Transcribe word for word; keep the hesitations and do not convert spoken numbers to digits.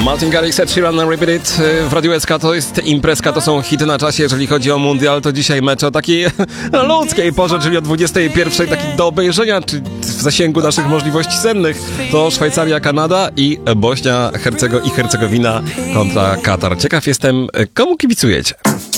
Martin Garrix, Ed Sheeran, Repeat It w Radiu S K. To jest imprezka, to są hity na czasie, jeżeli chodzi o mundial. To dzisiaj mecz o takiej ludzkiej porze, czyli o dwudziestej pierwszej, taki do obejrzenia, czy w zasięgu naszych możliwości sennych. To Szwajcaria, Kanada i Bośnia Hercego i Hercegowina kontra Katar. Ciekaw jestem, komu kibicujecie?